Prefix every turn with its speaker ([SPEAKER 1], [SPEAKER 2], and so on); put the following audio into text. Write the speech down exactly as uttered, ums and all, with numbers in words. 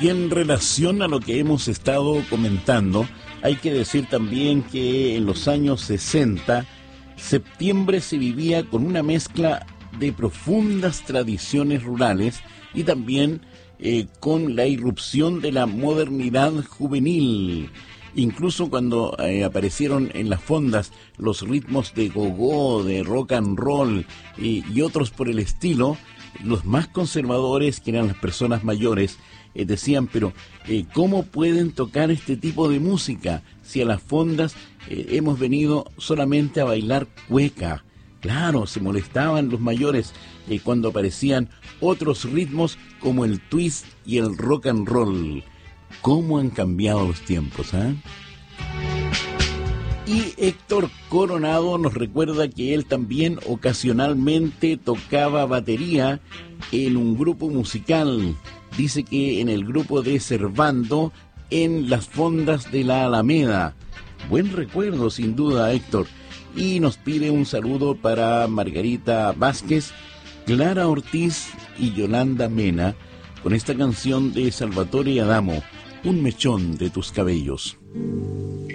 [SPEAKER 1] Y en relación a lo que hemos estado comentando, hay que decir también que en los años sesenta, septiembre se vivía con una mezcla de profundas tradiciones rurales y también eh, con la irrupción de la modernidad juvenil. Incluso cuando eh, aparecieron en las fondas los ritmos de gogó, de rock and roll y, y otros por el estilo, los más conservadores, que eran las personas mayores, eh, decían, pero eh, ¿cómo pueden tocar este tipo de música si a las fondas eh, hemos venido solamente a bailar cueca? Claro, se molestaban los mayores eh, cuando aparecían otros ritmos como el twist y el rock and roll. ¿Cómo han cambiado los tiempos, eh? Y Héctor Coronado nos recuerda que él también ocasionalmente tocaba batería en un grupo musical. Dice que en el grupo de Servando, en las fondas de la Alameda. Buen recuerdo, sin duda, Héctor. Y nos pide un saludo para Margarita Vázquez, Clara Ortiz y Yolanda Mena, con esta canción de Salvatore Adamo, Un mechón de tus cabellos.